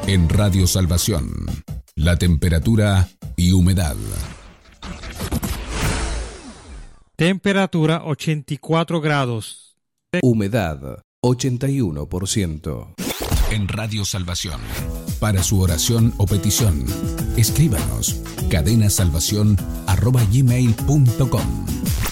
En Radio Salvación, la temperatura y humedad. Temperatura 84 grados. Humedad 81%. En Radio Salvación, para su oración o petición, escríbanos cadenasalvacion@gmail.com.